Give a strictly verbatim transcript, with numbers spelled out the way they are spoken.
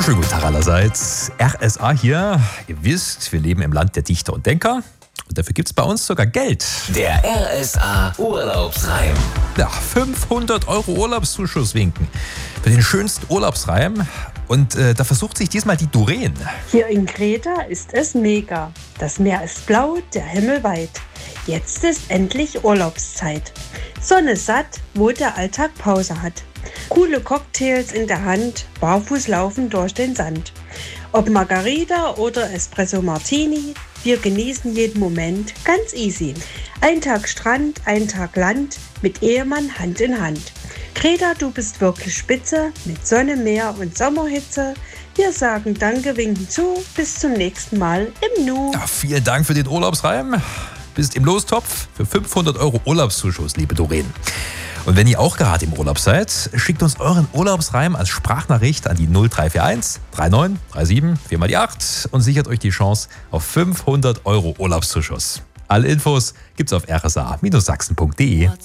Schönen guten Tag allerseits. R S A hier. Ihr wisst, wir leben im Land der Dichter und Denker. Und dafür gibt es bei uns sogar Geld. Der R S A Urlaubsreim. Ja, fünfhundert Euro Urlaubszuschuss winken. Für den schönsten Urlaubsreim. Und äh, da versucht sich diesmal die Doreen. Hier in Kreta ist es mega. Das Meer ist blau, der Himmel weit. Jetzt ist endlich Urlaubszeit. Sonne satt, wo der Alltag Pause hat. Coole Cocktails in der Hand, barfuß laufen durch den Sand. Ob Margarita oder Espresso Martini, wir genießen jeden Moment ganz easy. Ein Tag Strand, ein Tag Land, mit Ehemann Hand in Hand. Kreta, du bist wirklich spitze, mit Sonne, Meer und Sommerhitze. Wir sagen Danke, winken zu, bis zum nächsten Mal im Nu. Ja, vielen Dank für den Urlaubsreim. Bist im Lostopf für fünfhundert Euro Urlaubszuschuss, liebe Doreen. Und wenn ihr auch gerade im Urlaub seid, schickt uns euren Urlaubsreim als Sprachnachricht an die null drei vier eins drei neun drei sieben vier mal die acht und sichert euch die Chance auf fünfhundert Euro Urlaubszuschuss. Alle Infos gibt's auf r s a Bindestrich sachsen punkt de.